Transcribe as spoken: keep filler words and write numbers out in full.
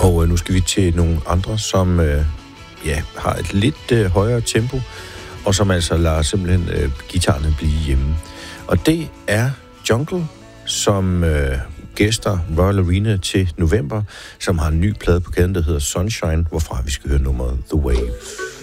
Og øh, nu skal vi til nogle andre, som øh, ja, har et lidt øh, højere tempo, og som altså lader simpelthen øh, guitarerne blive hjemme. Og det er Jungle, som øh, gæster Royal Arena til november, som har en ny plade på gaden, der hedder Sunshine, hvorfra vi skal høre nummeret The Wave.